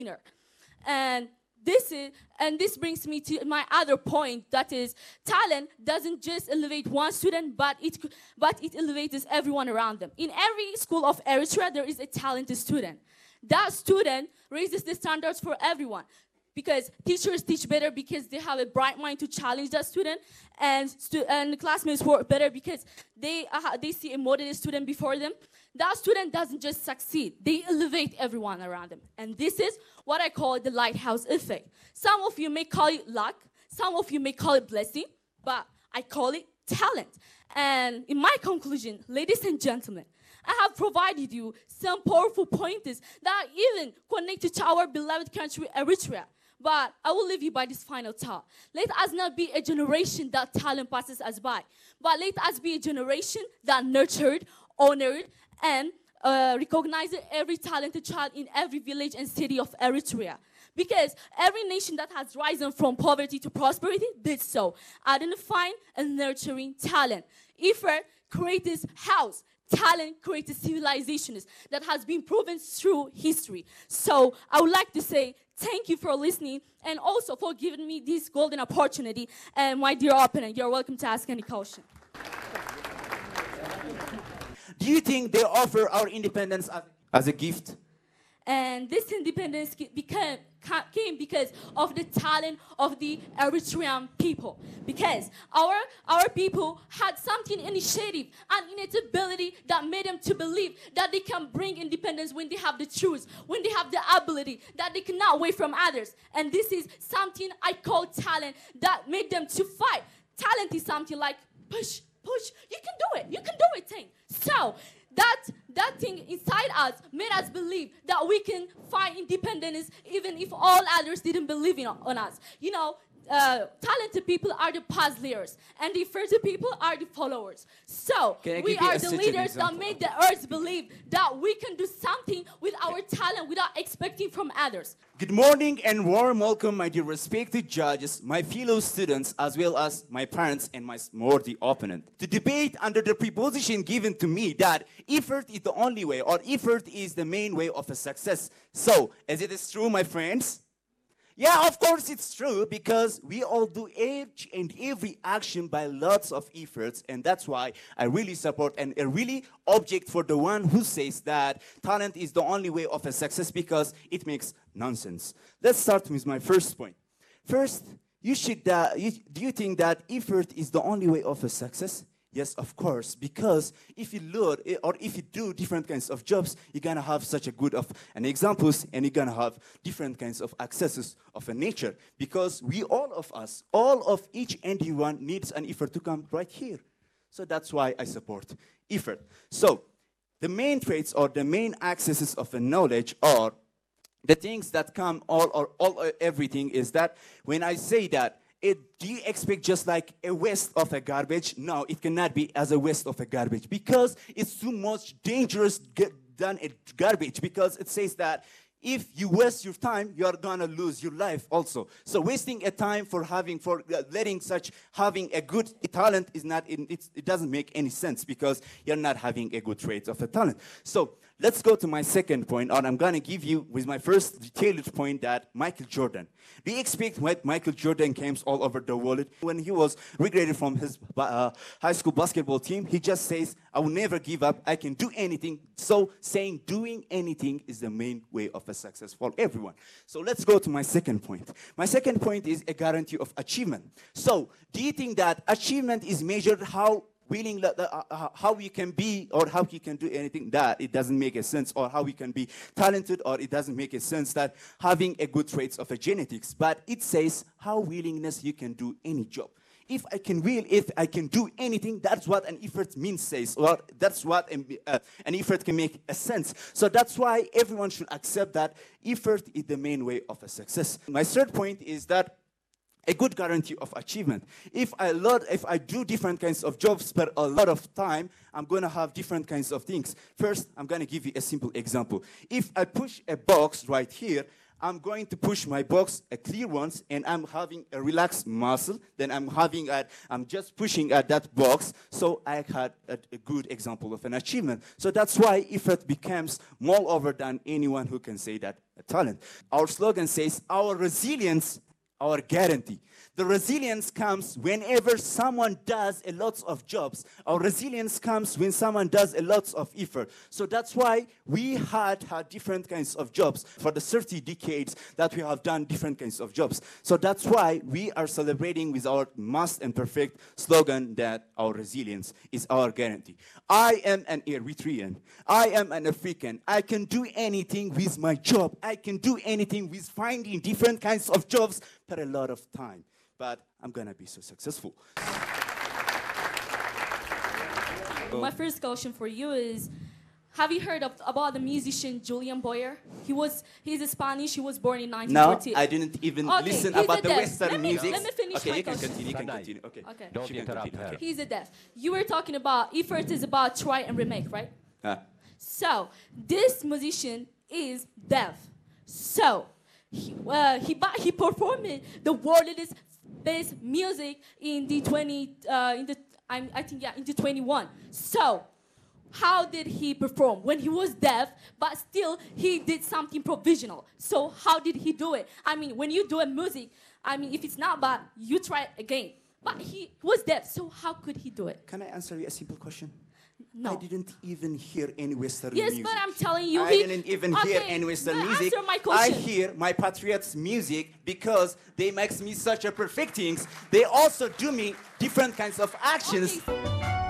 And this brings me to my other point, that is talent doesn't just elevate one student, but it elevates everyone around them. In every school of Eritrea there is a talented student. That student raises the standards for everyone, because teachers teach better because they have a bright mind to challenge that student, and the classmates work better because they see a motivated student before them. That student doesn't just succeed, they elevate everyone around them. And this is what I call the lighthouse effect. Some of you may call it luck, some of you may call it blessing, but I call it talent. And in my conclusion, ladies and gentlemen, I have provided you some powerful pointers that are even connected to our beloved country, Eritrea. But I will leave you by this final thought. Let us not be a generation that talent passes us by, but let us be a generation that nurtured, honored, and recognized every talented child in every village and city of Eritrea. Because every nation that has risen from poverty to prosperity did so, identifying and nurturing talent. Effort creates this house. Talent creates civilizations that has been proven through history. So I would like to say thank you for listening, and also for giving me this golden opportunity. And my dear opponent, you're welcome to ask any question. Do you think they offer our independence as a gift? And this independence came because of the talent of the Eritrean people. Because our people had something initiative and innate ability that made them to believe that they can bring independence when they have the truth, when they have the ability, that they cannot wait from others. And this is something I call talent that made them to fight. Talent is something like push, you can do it thing. So that thing inside us made us believe that we can find independence even if all others didn't believe on us. Talented people are the puzzlers, and the effective people are the followers. So we are the leaders that made the earth believe that we can do something with our talent without expecting from others. Good morning and warm welcome, my dear respected judges, my fellow students, as well as my parents and my worthy opponent. To debate under the preposition given to me that effort is the only way, or effort is the main way of a success. So, as it is true, my friends? Yeah, of course it's true, because we all do each and every action by lots of efforts, and that's why I really support and I really object for the one who says that talent is the only way of a success, because it makes nonsense. Let's start with my first point. First, do you think that effort is the only way of a success? Yes, of course, because if you learn or if you do different kinds of jobs, you're gonna have such a good of an examples, and you're gonna have different kinds of accesses of a nature, because all of each and everyone needs an effort to come right here. So that's why I support effort. So the main traits or the main accesses of a knowledge are the things that come everything is that when I say that, do you expect just like a waste of a garbage? No, it cannot be as a waste of a garbage, because it's too much dangerous than a garbage, because it says that if you waste your time, you are gonna lose your life also. So wasting a time for having a good talent is not, it doesn't make any sense, because you're not having a good trait of a talent. So let's go to my second point, and I'm gonna give you with my first detailed point that Michael Jordan. Do you expect when Michael Jordan came all over the world? When he was regraded from his high school basketball team, he just says, I will never give up, I can do anything. So saying doing anything is the main way of a success for everyone. So let's go to my second point. My second point is a guarantee of achievement. So do you think that achievement is measured how you can be, or how you can do anything? That it doesn't make a sense, or how you can be talented, or it doesn't make a sense that having a good traits of a genetics, but it says how willingness you can do any job. If I can do anything, that's what an effort says, or that's what an effort can make a sense. So that's why everyone should accept that effort is the main way of a success. My third point is that a good guarantee of achievement. If I do different kinds of jobs per a lot of time, I'm going to have different kinds of things. First, I'm going to give you a simple example. If I push a box right here, I'm going to push my box a clear ones, and I'm having a relaxed muscle. Then I'm just pushing at that box. So I had a good example of an achievement. So that's why effort becomes more over than anyone who can say that a talent. Our slogan says, our resilience, our guarantee. The resilience comes whenever someone does a lot of jobs. Our resilience comes when someone does a lot of effort. So that's why we had different kinds of jobs for the 30 decades that we have done different kinds of jobs. So that's why we are celebrating with our must and perfect slogan that our resilience is our guarantee. I am an Eritrean. I am an African. I can do anything with my job. I can do anything with finding different kinds of jobs for a lot of time. But I'm gonna be so successful. My first question for you is, have you heard about the musician Julian Boyer? He's Spanish. He was born in 1940. No, I didn't even listen he's about a the deaf. Western music. Let me finish okay, my you can question. continue. You can continue. Okay. Okay. Don't She can interrupt continue. her. Okay. He's a deaf. You were talking about effort is about try and remake, right? So this musician is deaf. So he performed the world's best music in the 21. So how did he perform when he was deaf, but still he did something provisional? So how did he do it? I mean, when you do a music, I mean, if it's not bad, you try it again. But he was deaf, so how could he do it? Can I answer you a simple question? No. I didn't even hear any Western Yes, music. but I'm telling you, I didn't even hear any Western but music. answer my I question. hear my patriots' music because they makes me such a perfect things. They also do me different kinds of actions. Okay.